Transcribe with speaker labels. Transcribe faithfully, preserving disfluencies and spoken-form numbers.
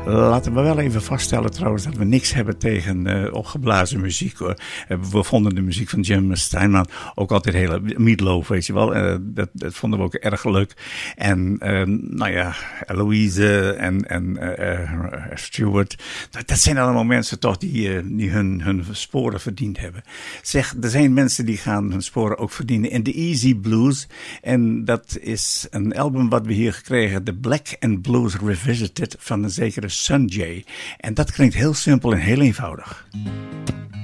Speaker 1: Laten we wel even vaststellen trouwens dat we niks hebben tegen uh, opgeblazen muziek, hoor. Uh, we vonden de muziek van Jim Steinman ook altijd heel... Meatloaf, weet je wel. Uh, dat, dat vonden we ook erg leuk. En uh, nou ja, Eloise en, en uh, uh, Stewart. Dat, dat zijn allemaal mensen toch die, uh, die hun, hun sporen verdiend hebben. Zeg, er zijn mensen die gaan hun sporen ook verdienen in de Easy Blues. En dat is een album wat we hier gekregen. The Black and Blues Revisited van een zekere Sun Jay. En dat klinkt heel simpel en heel eenvoudig.